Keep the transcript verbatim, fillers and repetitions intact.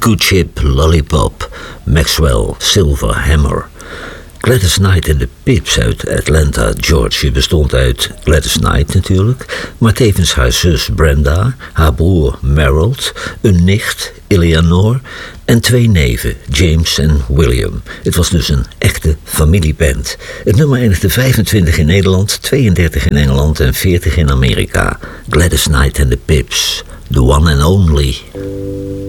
Good Ship, Lollipop, Maxwell, Silver Hammer. Gladys Knight en de Pips uit Atlanta, Georgia bestond uit Gladys Knight natuurlijk, maar tevens haar zus Brenda, haar broer Merrill, een nicht Eleanor en twee neven, James en William. Het was dus een echte familieband. Het nummer eindigde vijfentwintig in Nederland, tweeëndertig in Engeland en veertig in Amerika. Gladys Knight en de Pips, the one and only.